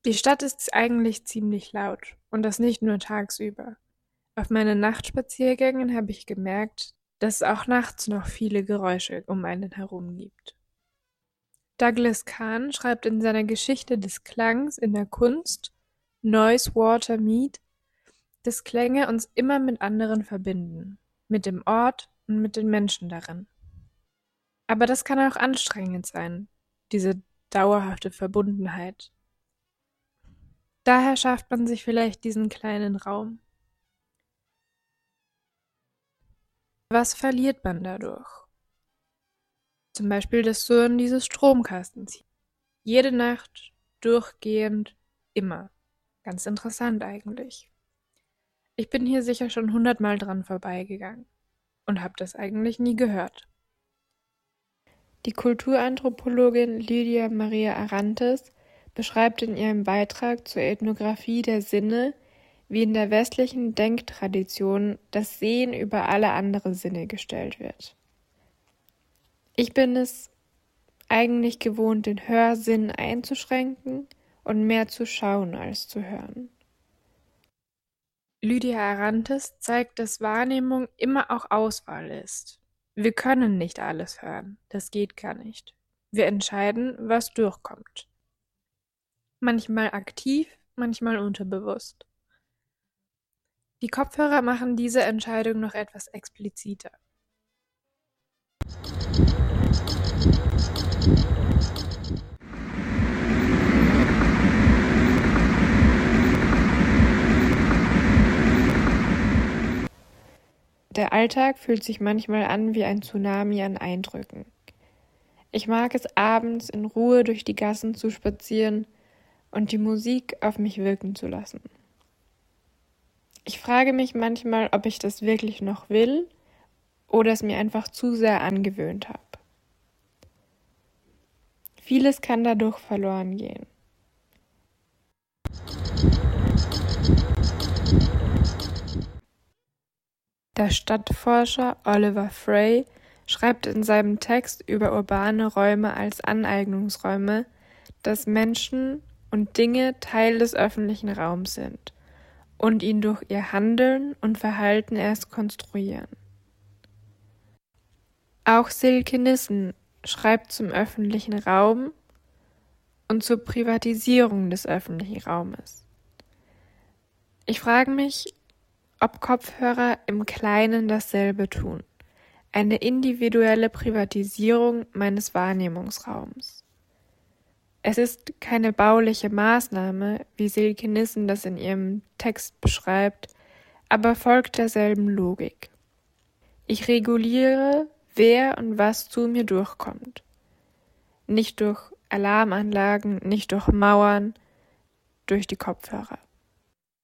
Die Stadt ist eigentlich ziemlich laut und das nicht nur tagsüber. Auf meinen Nachtspaziergängen habe ich gemerkt, dass es auch nachts noch viele Geräusche um einen herum gibt. Douglas Kahn schreibt in seiner Geschichte des Klangs in der Kunst Noise Water Mead, dass Klänge uns immer mit anderen verbinden, mit dem Ort und mit den Menschen darin. Aber das kann auch anstrengend sein, diese dauerhafte Verbundenheit. Daher schafft man sich vielleicht diesen kleinen Raum. Was verliert man dadurch? Zum Beispiel das Surren dieses Stromkastens. Jede Nacht, durchgehend, immer. Ganz interessant eigentlich. Ich bin hier sicher schon 100-mal dran vorbeigegangen und habe das eigentlich nie gehört. Die Kulturanthropologin Lydia Maria Arantes beschreibt in ihrem Beitrag zur Ethnographie der Sinne, wie in der westlichen Denktradition das Sehen über alle andere Sinne gestellt wird. Ich bin es eigentlich gewohnt, den Hörsinn einzuschränken und mehr zu schauen als zu hören. Lydia Arantes zeigt, dass Wahrnehmung immer auch Auswahl ist. Wir können nicht alles hören, das geht gar nicht. Wir entscheiden, was durchkommt. Manchmal aktiv, manchmal unterbewusst. Die Kopfhörer machen diese Entscheidung noch etwas expliziter. Der Alltag fühlt sich manchmal an wie ein Tsunami an Eindrücken. Ich mag es abends in Ruhe durch die Gassen zu spazieren und die Musik auf mich wirken zu lassen. Ich frage mich manchmal, ob ich das wirklich noch will oder es mir einfach zu sehr angewöhnt habe. Vieles kann dadurch verloren gehen. Der Stadtforscher Oliver Frey schreibt in seinem Text über urbane Räume als Aneignungsräume, dass Menschen und Dinge Teil des öffentlichen Raums sind und ihn durch ihr Handeln und Verhalten erst konstruieren. Auch Silke Nissen schreibt zum öffentlichen Raum und zur Privatisierung des öffentlichen Raumes. Ich frage mich, ob Kopfhörer im Kleinen dasselbe tun, eine individuelle Privatisierung meines Wahrnehmungsraums. Es ist keine bauliche Maßnahme, wie Silke Nissen das in ihrem Text beschreibt, aber folgt derselben Logik. Ich reguliere, wer und was zu mir durchkommt. Nicht durch Alarmanlagen, nicht durch Mauern, durch die Kopfhörer.